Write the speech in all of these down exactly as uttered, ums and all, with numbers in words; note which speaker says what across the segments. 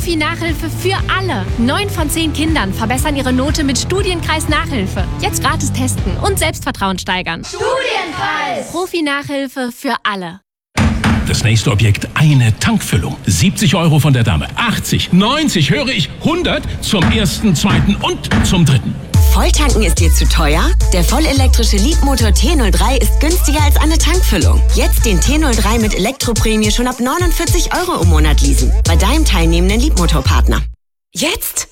Speaker 1: Profi-Nachhilfe für alle. Neun von zehn Kindern verbessern ihre Note mit Studienkreis Nachhilfe. Jetzt gratis testen und Selbstvertrauen steigern.
Speaker 2: Studienkreis!
Speaker 1: Profi-Nachhilfe für alle.
Speaker 3: Das nächste Objekt, eine Tankfüllung. siebzig Euro von der Dame. achtzig, neunzig, höre ich, hundert zum ersten, zweiten und zum dritten.
Speaker 4: Volltanken ist dir zu teuer? Der vollelektrische Leapmotor T null drei ist günstiger als eine Tankfüllung. Jetzt den T null drei mit Elektroprämie schon ab neunundvierzig Euro im Monat leasen. Bei deinem teilnehmenden Leapmotor-Partner. Jetzt?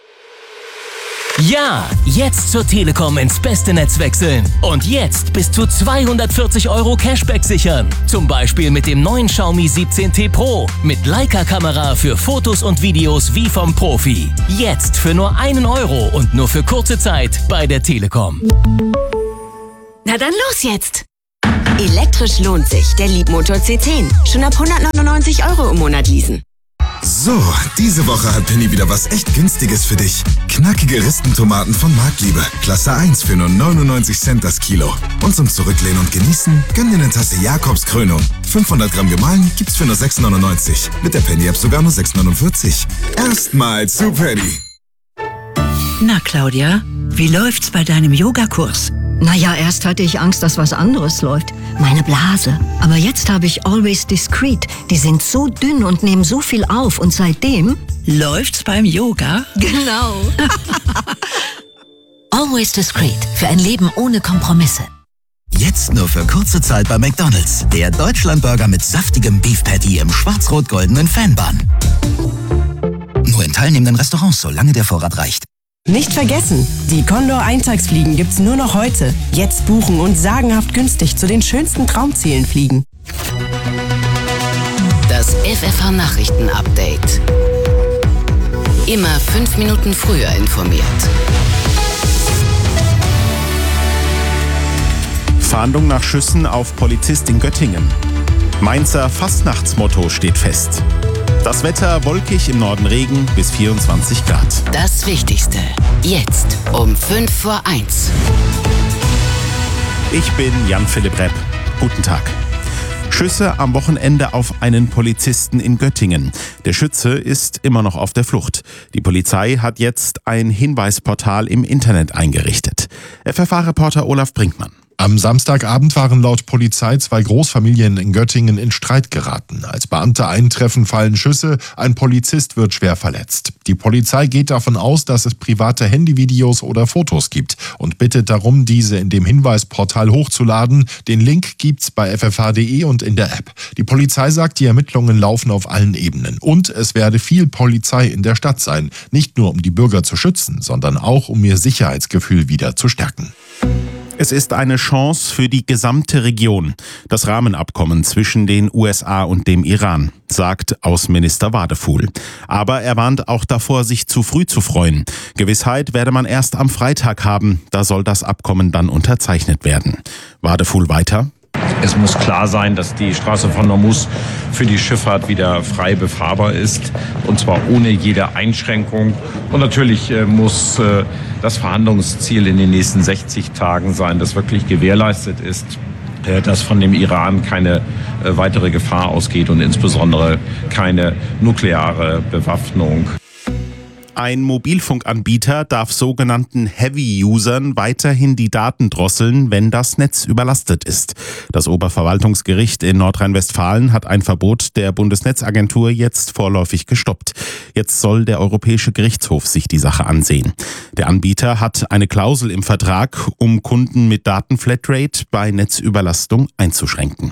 Speaker 5: Ja, jetzt zur Telekom ins beste Netz wechseln. Und jetzt bis zu zweihundertvierzig Euro Cashback sichern. Zum Beispiel mit dem neuen Xiaomi siebzehn T Pro. Mit Leica-Kamera für Fotos und Videos wie vom Profi. Jetzt für nur einen Euro und nur für kurze Zeit bei der Telekom.
Speaker 4: Na dann los jetzt! Elektrisch lohnt sich. Der Leapmotor C zehn. Schon ab hundertneunundneunzig Euro im Monat leasen.
Speaker 6: So, diese Woche hat Penny wieder was echt Günstiges für dich. Knackige Ristentomaten von Marktliebe. Klasse eins für nur neunundneunzig Cent das Kilo. Und zum Zurücklehnen und Genießen, gönn dir eine Tasse Jakobs Krönung. fünfhundert Gramm gemahlen gibt's für nur sechs neunundneunzig. Mit der Penny-App sogar nur sechs neunundvierzig. Erstmal zu Penny.
Speaker 7: Na Claudia, wie läuft's bei deinem Yogakurs?
Speaker 8: Naja, erst hatte ich Angst, dass was anderes läuft. Meine Blase. Aber jetzt habe ich Always Discreet. Die sind so dünn und nehmen so viel auf. Und seitdem...
Speaker 7: Läuft's beim Yoga?
Speaker 8: Genau.
Speaker 9: Always Discreet. Für ein Leben ohne Kompromisse.
Speaker 10: Jetzt nur für kurze Zeit bei McDonald's. Der Deutschlandburger mit saftigem Beef Patty im schwarz-rot-goldenen Fanbun. Nur in teilnehmenden Restaurants, solange der Vorrat reicht.
Speaker 11: Nicht vergessen, die Condor-Eintagsfliegen gibt's nur noch heute. Jetzt buchen und sagenhaft günstig zu den schönsten Traumzielen fliegen.
Speaker 12: Das F F H-Nachrichten-Update. Immer fünf Minuten früher informiert.
Speaker 13: Fahndung nach Schüssen auf Polizist in Göttingen. Mainzer Fastnachtsmotto steht fest. Das Wetter wolkig, im Norden Regen bis vierundzwanzig Grad.
Speaker 12: Das Wichtigste jetzt um fünf vor eins.
Speaker 13: Ich bin Jan-Philipp Repp. Guten Tag. Schüsse am Wochenende auf einen Polizisten in Göttingen. Der Schütze ist immer noch auf der Flucht. Die Polizei hat jetzt ein Hinweisportal im Internet eingerichtet. F F H-Reporter Olaf Brinkmann.
Speaker 14: Am Samstagabend waren laut Polizei zwei Großfamilien in Göttingen in Streit geraten. Als Beamte eintreffen, fallen Schüsse, ein Polizist wird schwer verletzt. Die Polizei geht davon aus, dass es private Handyvideos oder Fotos gibt und bittet darum, diese in dem Hinweisportal hochzuladen. Den Link gibt's bei f f h punkt d e und in der App. Die Polizei sagt, die Ermittlungen laufen auf allen Ebenen. Und es werde viel Polizei in der Stadt sein. Nicht nur um die Bürger zu schützen, sondern auch um ihr Sicherheitsgefühl wieder zu stärken.
Speaker 13: Es ist eine Chance für die gesamte Region. Das Rahmenabkommen zwischen den U S A und dem Iran, sagt Außenminister Wadefuhl. Aber er warnt auch davor, sich zu früh zu freuen. Gewissheit werde man erst am Freitag haben. Da soll das Abkommen dann unterzeichnet werden. Wadefuhl weiter.
Speaker 15: Es muss klar sein, dass die Straße von Hormuz für die Schifffahrt wieder frei befahrbar ist, und zwar ohne jede Einschränkung. Und natürlich äh, muss äh, das Verhandlungsziel in den nächsten sechzig Tagen sein, das wirklich gewährleistet ist, äh, dass von dem Iran keine äh, weitere Gefahr ausgeht und insbesondere keine nukleare Bewaffnung.
Speaker 13: Ein Mobilfunkanbieter darf sogenannten Heavy-Usern weiterhin die Daten drosseln, wenn das Netz überlastet ist. Das Oberverwaltungsgericht in Nordrhein-Westfalen hat ein Verbot der Bundesnetzagentur jetzt vorläufig gestoppt. Jetzt soll der Europäische Gerichtshof sich die Sache ansehen. Der Anbieter hat eine Klausel im Vertrag, um Kunden mit Datenflatrate bei Netzüberlastung einzuschränken.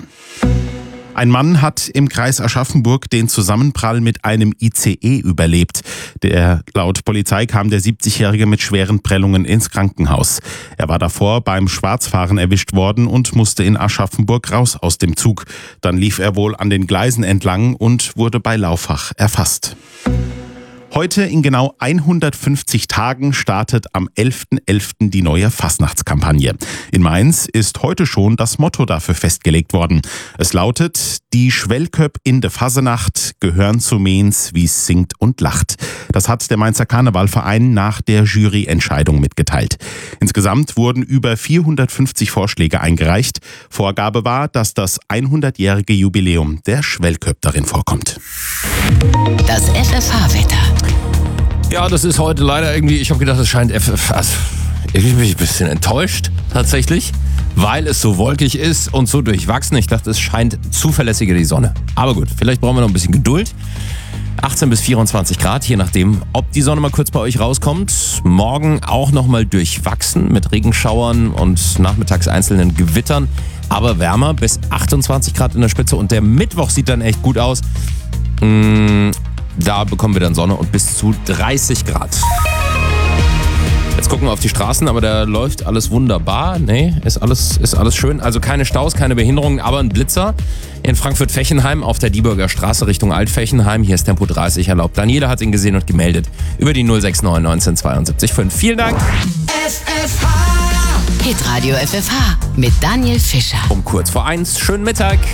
Speaker 13: Ein Mann hat im Kreis Aschaffenburg den Zusammenprall mit einem I C E überlebt. Der, laut Polizei kam der siebzigjährige mit schweren Prellungen ins Krankenhaus. Er war davor beim Schwarzfahren erwischt worden und musste in Aschaffenburg raus aus dem Zug. Dann lief er wohl an den Gleisen entlang und wurde bei Laufach erfasst. Heute in genau hundertfünfzig Tagen startet am elften elften die neue Fastnachtskampagne. In Mainz ist heute schon das Motto dafür festgelegt worden. Es lautet: Die Schwellköp in de Fasenacht gehören zu Mainz, wie's singt und lacht. Das hat der Mainzer Karnevalverein nach der Juryentscheidung mitgeteilt. Insgesamt wurden über vierhundertfünfzig Vorschläge eingereicht. Vorgabe war, dass das hundertjährige Jubiläum der Schwellköp darin vorkommt.
Speaker 12: Das F F H-Wetter.
Speaker 2: Ja, das ist heute leider irgendwie, ich habe gedacht, es scheint F F H. Also, ich bin ein bisschen enttäuscht, tatsächlich, weil es so wolkig ist und so durchwachsen. Ich dachte, es scheint zuverlässiger die Sonne. Aber gut, vielleicht brauchen wir noch ein bisschen Geduld. achtzehn bis vierundzwanzig Grad, je nachdem, ob die Sonne mal kurz bei euch rauskommt. Morgen auch nochmal durchwachsen mit Regenschauern und nachmittags einzelnen Gewittern. Aber wärmer, bis achtundzwanzig Grad in der Spitze. Und der Mittwoch sieht dann echt gut aus. Mmh, da bekommen wir dann Sonne und bis zu dreißig Grad. Jetzt gucken wir auf die Straßen, aber da läuft alles wunderbar. Nee, ist alles, ist alles schön. Also keine Staus, keine Behinderungen, aber ein Blitzer in Frankfurt-Fechenheim auf der Dieburger Straße Richtung Altfechenheim. Hier ist Tempo dreißig erlaubt. Daniela hat ihn gesehen und gemeldet über die null sechs neun neunzehn zweiundsiebzig fünf. Vielen Dank.
Speaker 12: F F H. Hitradio F F H mit Daniel Fischer.
Speaker 2: Um kurz vor eins. Schönen Mittag.